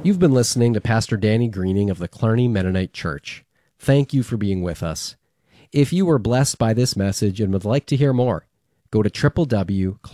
You've been listening to Pastor Danny Greening of the Clarny Mennonite Church. Thank you for being with us. If you were blessed by this message and would like to hear more, go to www.clarnymn.org.